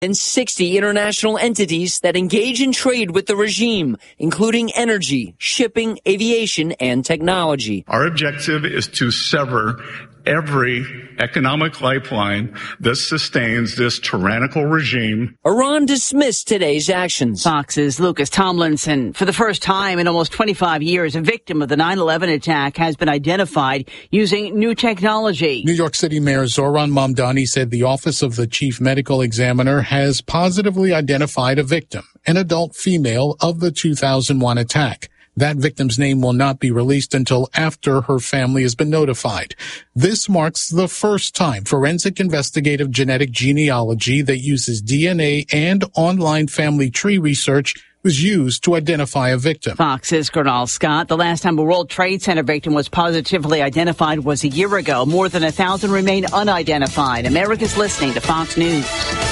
and 60 international entities that engage in trade with the regime, including energy, shipping, aviation, and technology. Our objective is to sever every economic lifeline that sustains this tyrannical regime. Iran dismissed today's actions. Fox's Lucas Tomlinson. For the first time in almost 25 years, a victim of the 9/11 attack has been identified using new technology. New York City Mayor Zohran Mamdani said the Office of the Chief Medical Examiner has positively identified a victim, an adult female, of the 2001 attack. That victim's name will not be released until after her family has been notified. This marks the first time forensic investigative genetic genealogy that uses DNA and online family tree research was used to identify a victim. Fox's Gernal Scott. The last time a World Trade Center victim was positively identified was a year ago. More than 1,000 remain unidentified. America's listening to Fox News.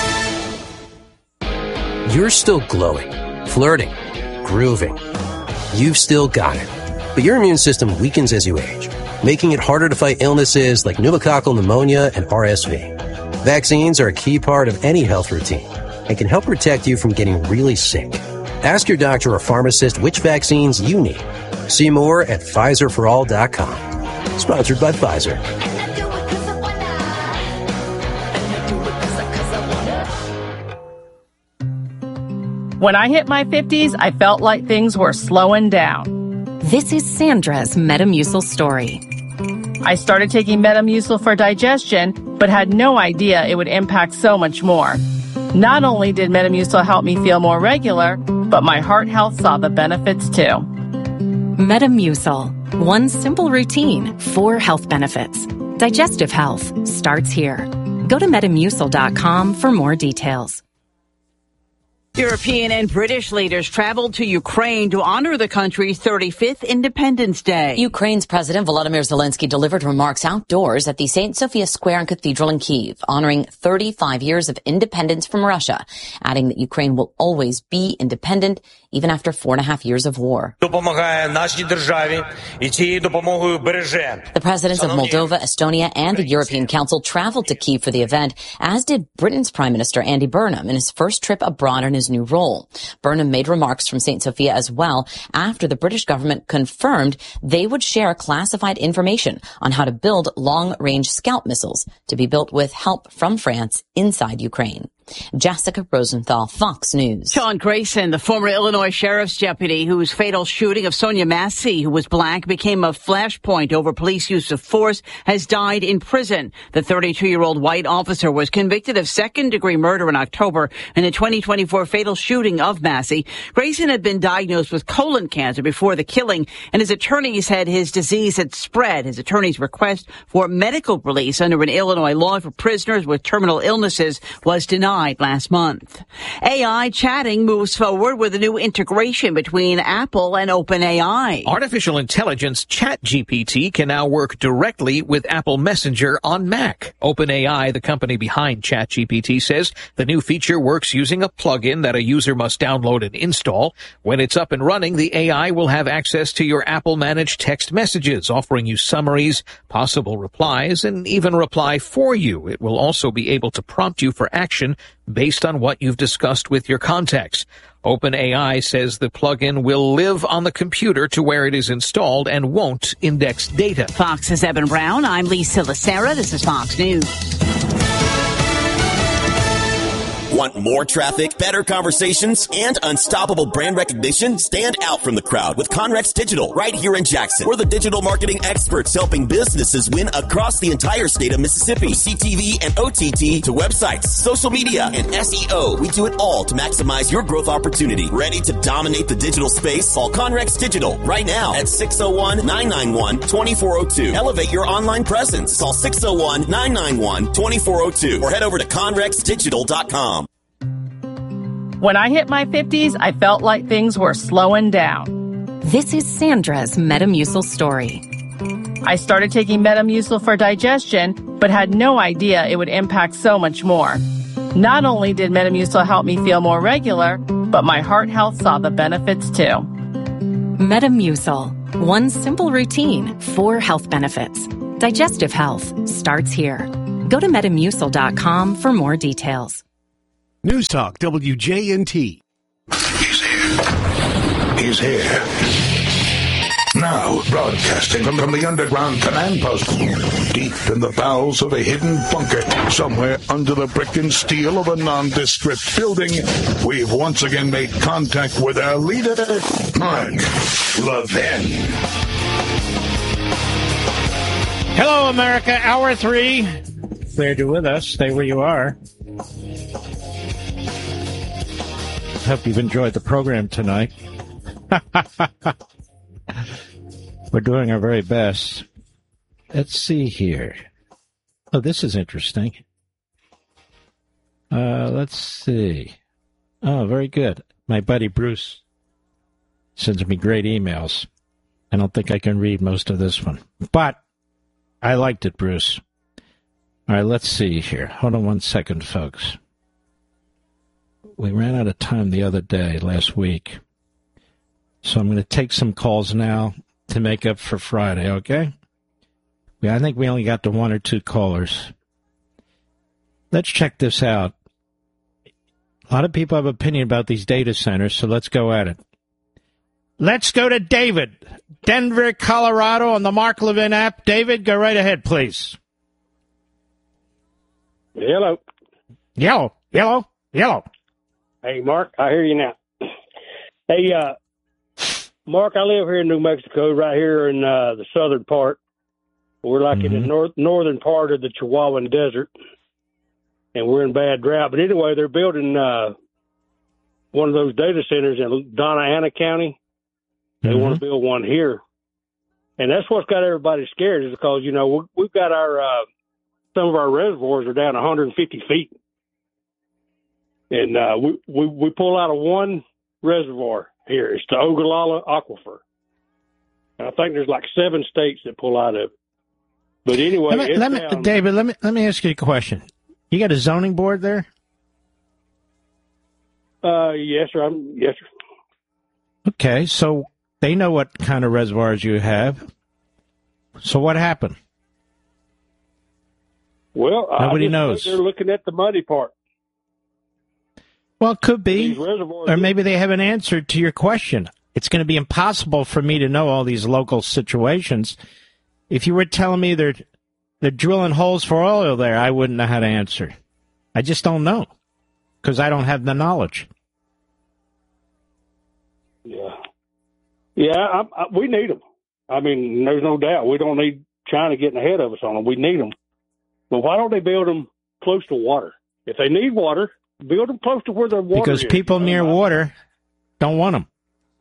You're still glowing, flirting, grooving. You've still got it. But your immune system weakens as you age, making it harder to fight illnesses like pneumococcal pneumonia and RSV. Vaccines are a key part of any health routine and can help protect you from getting really sick. Ask your doctor or pharmacist which vaccines you need. See more at PfizerForAll.com. Sponsored by Pfizer. When I hit my 50s, I felt like things were slowing down. This is Sandra's Metamucil story. I started taking Metamucil for digestion, but had no idea it would impact so much more. Not only did Metamucil help me feel more regular, but my heart health saw the benefits too. Metamucil. One simple routine, 4 health benefits. Digestive health starts here. Go to Metamucil.com for more details. European and British leaders traveled to Ukraine to honor the country's 35th Independence Day. Ukraine's President Volodymyr Zelensky delivered remarks outdoors at the St. Sophia Square and Cathedral in Kyiv, honoring 35 years of independence from Russia, adding that Ukraine will always be independent even after 4.5 years of war. The presidents of Moldova, Estonia, and the European Council traveled to Kyiv for the event, as did Britain's Prime Minister Andy Burnham in his first trip abroad in his new role. Burnham made remarks from St. Sophia as well after the British government confirmed they would share classified information on how to build long-range Scout missiles to be built with help from France inside Ukraine. Jessica Rosenthal, Fox News. Sean Grayson, the former Illinois sheriff's deputy whose fatal shooting of Sonia Massey, who was black, became a flashpoint over police use of force, has died in prison. The 32-year-old white officer was convicted of second-degree murder in October in the 2024 fatal shooting of Massey. Grayson had been diagnosed with colon cancer before the killing, and his attorney said his disease had spread. His attorney's request for medical release under an Illinois law for prisoners with terminal illnesses was denied last month. AI chatting moves forward with a new integration between Apple and OpenAI. Artificial intelligence ChatGPT can now work directly with Apple Messenger on Mac. OpenAI, the company behind ChatGPT, says the new feature works using a plugin that a user must download and install. When it's up and running, the AI will have access to your Apple-managed text messages, offering you summaries, possible replies, and even reply for you. It will also be able to prompt you for action based on what you've discussed with your contacts. OpenAI says the plugin will live on the computer to where it is installed and won't index data. Fox's Evan Brown. I'm Lisa Lacera. This is Fox News. Want more traffic, better conversations, and unstoppable brand recognition? Stand out from the crowd with Conrex Digital right here in Jackson. We're the digital marketing experts helping businesses win across the entire state of Mississippi. From CTV and OTT to websites, social media, and SEO. We do it all to maximize your growth opportunity. Ready to dominate the digital space? Call Conrex Digital right now at 601-991-2402. Elevate your online presence. Call 601-991-2402 or head over to conrexdigital.com. When I hit my 50s, I felt like things were slowing down. This is Sandra's Metamucil story. I started taking Metamucil for digestion, but had no idea it would impact so much more. Not only did Metamucil help me feel more regular, but my heart health saw the benefits too. Metamucil. One simple routine, 4 health benefits. Digestive health starts here. Go to Metamucil.com for more details. News Talk WJNT. He's here. Now, broadcasting from the underground command post, deep in the bowels of a hidden bunker, somewhere under the brick and steel of a nondescript building, we've once again made contact with our leader, Mark Levin. Hello, America. Hour 3. Glad you're with us. Stay where you are. Hope you've enjoyed the program tonight. We're doing our very best. Let's see here. Oh, this is interesting. Let's see. Oh, very good. My buddy Bruce sends me great emails. I don't think I can read most of this one, but I liked it, Bruce. All right, let's see here. Hold on one second, folks. We ran out of time the other day, last week. So I'm going to take some calls now to make up for Friday, okay? I think we only got to 1 or 2 callers. Let's check this out. A lot of people have opinion about these data centers, so let's go at it. Let's go to David, Denver, Colorado, on the Mark Levin app. David, go right ahead, please. Hello. Yellow. Hey, Mark, I hear you now. Hey, Mark, I live here in New Mexico, right here in the southern part. We're like in the northern part of the Chihuahuan Desert, and we're in bad drought. But anyway, they're building one of those data centers in Donna Ana County. They want to build one here. And that's what's got everybody scared, is because, you know, we've got our some of our reservoirs are down 150 feet. And we pull out of one reservoir here. It's the Ogallala Aquifer. And I think there's like 7 states that pull out of it. But anyway, David, let me ask you a question. You got a zoning board there? Yes, sir. Yes, sir. Okay, so they know what kind of reservoirs you have. So what happened? Well, nobody knows. They're looking at the money part. Well, it could be. Or maybe they haven't answered to your question. It's going to be impossible for me to know all these local situations. If you were telling me they're drilling holes for oil there, I wouldn't know how to answer. I just don't know because I don't have the knowledge. Yeah, we need them. I mean, there's no doubt. We don't need China getting ahead of us on them. We need them. But why don't they build them close to water? If they need water, build them close to where the water is. Because people near water don't want them.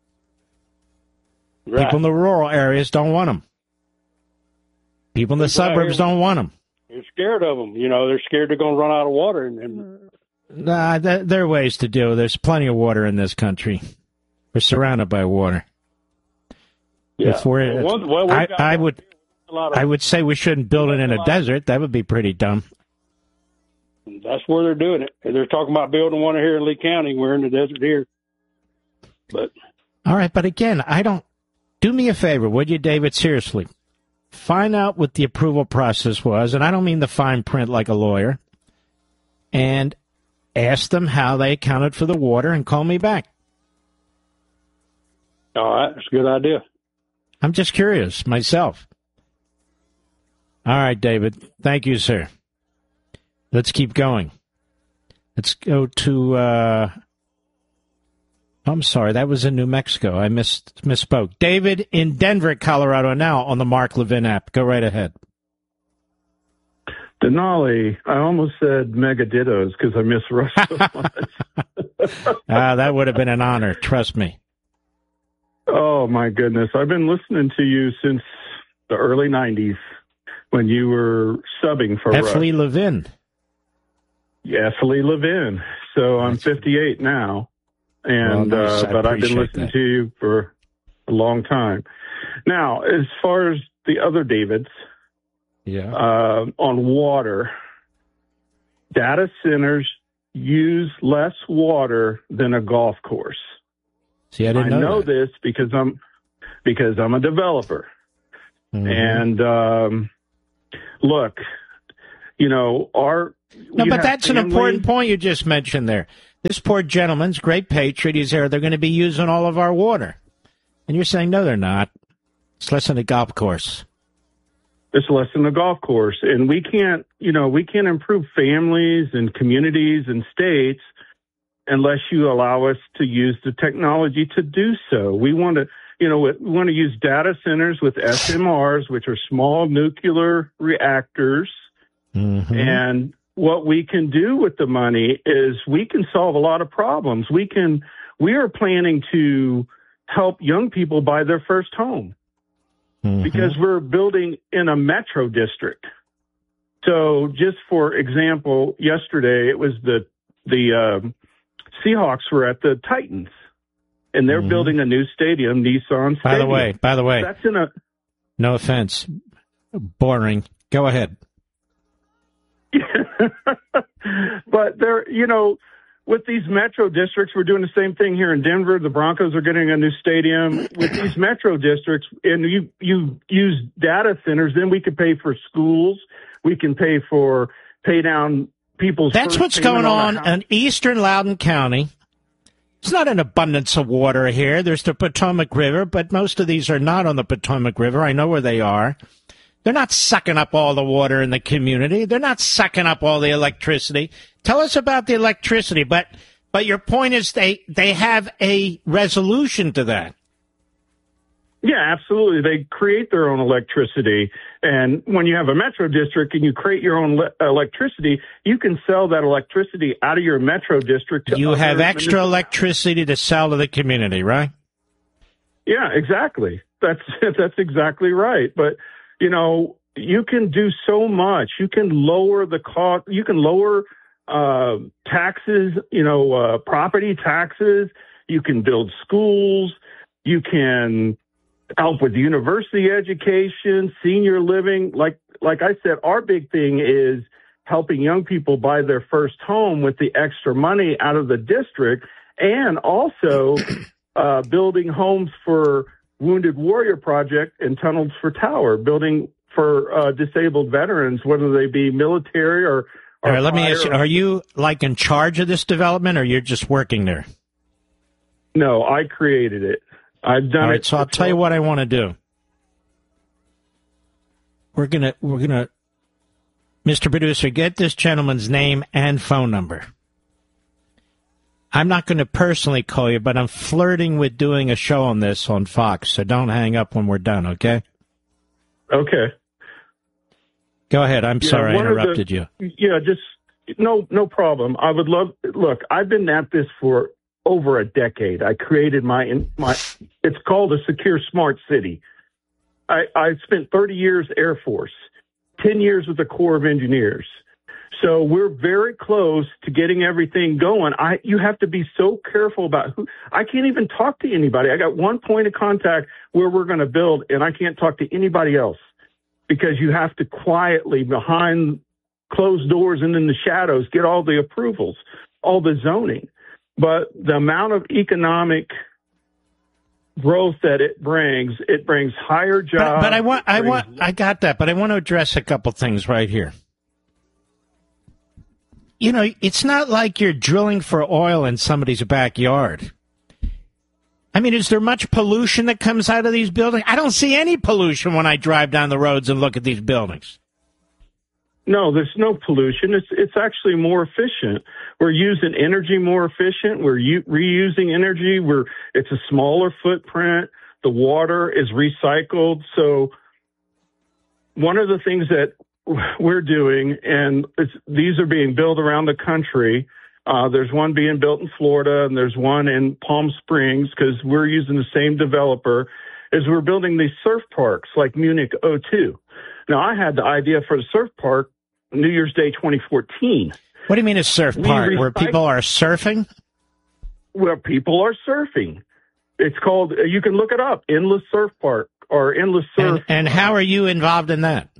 Right. People in the rural areas don't want them. People in the suburbs don't want them. They're scared of them. You know, they're scared they're going to run out of water. Nah, there are ways to do it. There's plenty of water in this country. We're surrounded by water. Yeah. If I would say we shouldn't build it in a desert. That would be pretty dumb. That's where they're doing it. They're talking about building one here in Lee County. We're in the desert here. But all right, but again, do me a favor, would you, David? Seriously. Find out what the approval process was, and I don't mean the fine print like a lawyer, and ask them how they accounted for the water and call me back. All right, that's a good idea. I'm just curious myself. All right, David. Thank you, sir. Let's keep going. Let's go to, I'm sorry, that was in New Mexico. I misspoke. David in Denver, Colorado, now on the Mark Levin app. Go right ahead. Denali, I almost said mega dittos because I miss Russ so much. That would have been an honor, trust me. Oh, my goodness. I've been listening to you since the early 90s when you were subbing for Russ. Lee Levin. Yes, Lee Levin. So I'm 58 now, and but I've been listening to you for a long time. Now, as far as the other Davids, on water, data centers use less water than a golf course. See, I know this because I'm a developer, and look, you know, our No, but that's an important point you just mentioned there. This poor gentleman's great patriot. He's there. They're going to be using all of our water. And you're saying, no, they're not. It's less than a golf course. It's less than a golf course. And we can't improve families and communities and states unless you allow us to use the technology to do so. We want to use data centers with SMRs, which are small nuclear reactors. Mm-hmm. And what we can do with the money is we can solve a lot of problems. We are planning to help young people buy their first home. Mm-hmm. Because we're building in a metro district. So just for example, yesterday it was the Seahawks were at the Titans, and they're building a new stadium, Nissan Stadium. By the way, that's no offense, boring. Go ahead. But with these metro districts, we're doing the same thing here in Denver. The Broncos are getting a new stadium. With these metro districts, and you use data centers, then we can pay for schools. We can pay down people's. That's what's going on in eastern Loudoun County. It's not an abundance of water here. There's the Potomac River, but most of these are not on the Potomac River. I know where they are. They're not sucking up all the water in the community. They're not sucking up all the electricity. Tell us about the electricity, but your point is they have a resolution to that. Yeah, absolutely. They create their own electricity. And when you have a metro district and you create your own electricity, you can sell that electricity out of your metro district. You have extra electricity to sell to the community, right? Yeah, exactly. That's exactly right. But, you can do so much. You can lower the cost. You can lower taxes, property taxes. You can build schools. You can help with university education, senior living. Like I said, our big thing is helping young people buy their first home with the extra money out of the district, and also building homes for Wounded Warrior Project and Tunnels for Tower, building for disabled veterans, whether they be military or all right, let me ask you, are you in charge of this development, or you're just working there? No, I created it. I've done it. So I'll tell you what I want to do. We're gonna, Mr. Producer, get this gentleman's name and phone number. I'm not going to personally call you, but I'm flirting with doing a show on this on Fox, so don't hang up when we're done, okay? Okay. Go ahead. I'm sorry I interrupted you. Yeah, just no problem. I would love. Look, I've been at this for over a decade. I created my. It's called a secure smart city. I spent 30 years Air Force, 10 years with the Corps of Engineers. So we're very close to getting everything going. You have to be so careful about who. I can't even talk to anybody. I got one point of contact where we're going to build, and I can't talk to anybody else because you have to quietly, behind closed doors and in the shadows, get all the approvals, all the zoning. But the amount of economic growth that it brings higher jobs. But I got that. But I want to address a couple things right here. It's not like you're drilling for oil in somebody's backyard. I mean, is there much pollution that comes out of these buildings? I don't see any pollution when I drive down the roads and look at these buildings. No, there's no pollution. It's actually more efficient. We're using energy more efficient. We're reusing energy. It's a smaller footprint. The water is recycled. So one of the things that we're doing, and these are being built around the country. There's one being built in Florida, and there's one in Palm Springs because we're using the same developer, is we're building these surf parks like Munich O2. Now, I had the idea for the surf park New Year's Day 2014. What do you mean a surf park? Where people are surfing? Where people are surfing. It's called, you can look it up, Endless Surf Park or Endless Surf. And how are you involved in that?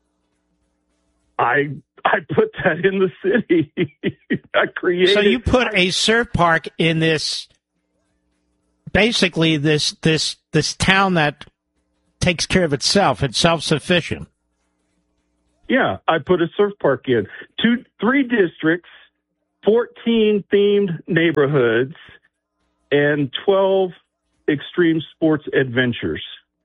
I put that in the city. I created. So you put a surf park in this, basically this town that takes care of itself. It's self-sufficient. Yeah, I put a surf park in. 3 districts, 14 themed neighborhoods, and 12 extreme sports adventures.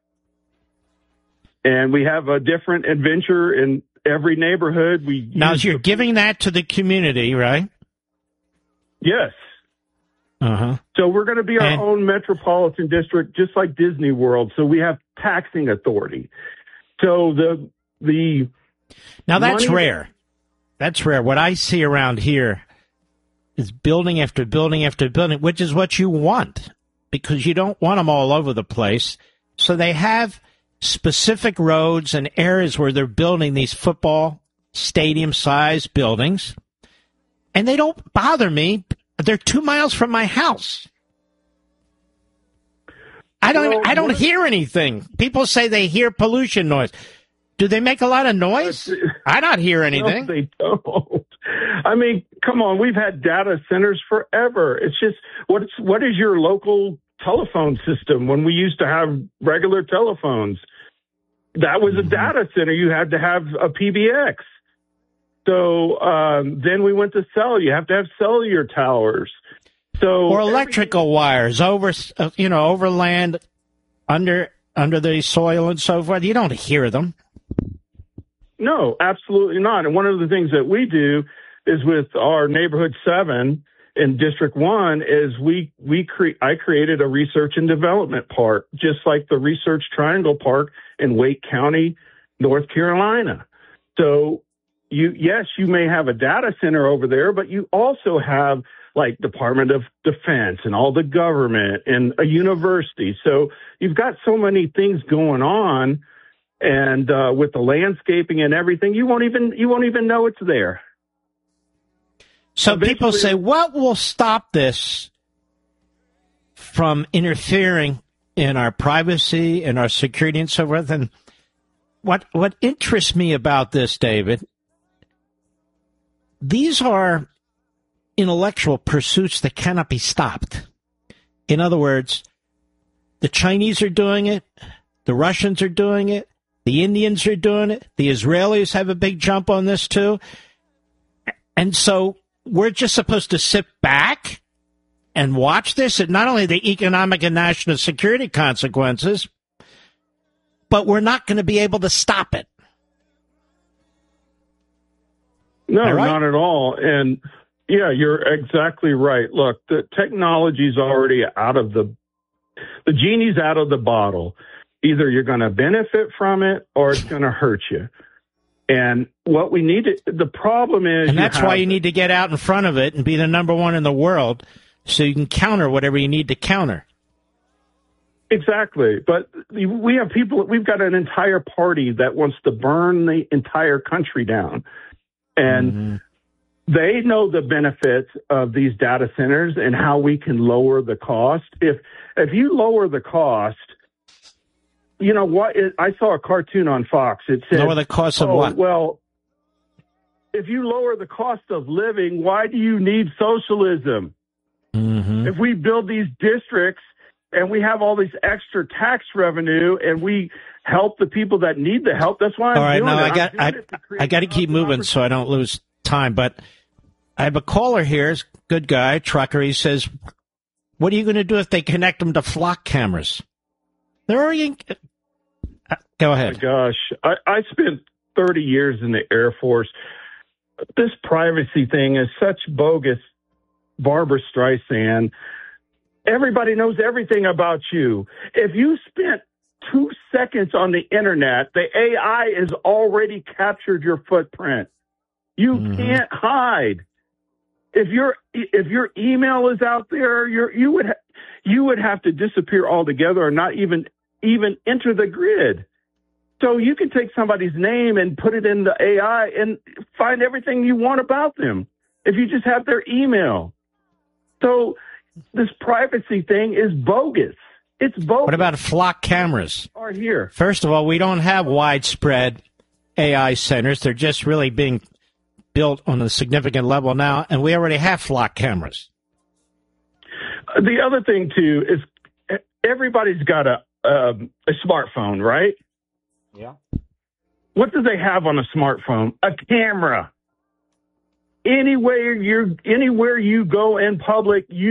And we have a different adventure in every neighborhood. Now, you're giving that to the community, right? Yes. Uh-huh. So we're going to be our own metropolitan district, just like Disney World. So we have taxing authority. So now that's rare. That's rare. What I see around here is building after building after building, which is what you want, because you don't want them all over the place. So they have specific roads and areas where they're building these football stadium-sized buildings, and they don't bother me. They're 2 miles from my house. I don't hear anything. People say they hear pollution noise. Do they make a lot of noise? I don't hear anything. No, they don't. I mean, come on. We've had data centers forever. It's just, what is your local telephone system when we used to have regular telephones? That was a data center. You had to have a PBX. So then we went to cell. You have to have cellular towers. Or electrical wires over land, under the soil and so forth. You don't hear them. No, absolutely not. And one of the things that we do is with our neighborhood 7 in District 1 is I created a research and development park, just like the Research Triangle Park in Wake County, North Carolina. So you may have a data center over there, but you also have like Department of Defense and all the government and a university. So you've got so many things going on, and with the landscaping and everything, you won't even know it's there. So people say, what will stop this from interfering in our privacy and our security and so forth? And what interests me about this, David, these are intellectual pursuits that cannot be stopped. In other words, the Chinese are doing it, the Russians are doing it, the Indians are doing it, the Israelis have a big jump on this too. And so we're just supposed to sit back and watch this, and not only the economic and national security consequences, but we're not going to be able to stop it. No, not at all. And yeah, you're exactly right. Look, the technology's already out of the genie's out of the bottle. Either you're going to benefit from it or it's going to hurt you. And what we need the problem is... And that's why you need to get out in front of it and be the number one in the world so you can counter whatever you need to counter. Exactly. But we have we've got an entire party that wants to burn the entire country down. And they know the benefits of these data centers and how we can lower the cost. If you lower the cost... You know what? I saw a cartoon on Fox. It said, lower the cost of what? Well, if you lower the cost of living, why do you need socialism? If we build these districts and we have all this extra tax revenue and we help the people that need the help, that's why I'm doing it. I got to keep moving so I don't lose time. But I have a caller here, good guy, trucker. He says, what are you going to do if they connect them to flock cameras? They're already... Go ahead. Oh my gosh. I spent 30 years in the Air Force. This privacy thing is such bogus. Barbara Streisand. Everybody knows everything about you. If you spent 2 seconds on the internet, the AI has already captured your footprint. You can't hide. If your email is out there, you would have to disappear altogether or not even enter the grid. So you can take somebody's name and put it in the AI and find everything you want about them if you just have their email. So this privacy thing is bogus. It's bogus. What about flock cameras? Are here. First of all, we don't have widespread AI centers. They're just really being built on a significant level now, and we already have flock cameras. The other thing, too, is everybody's got a smartphone, right? Yeah. What do they have on a smartphone? A camera. Anywhere you go in public, you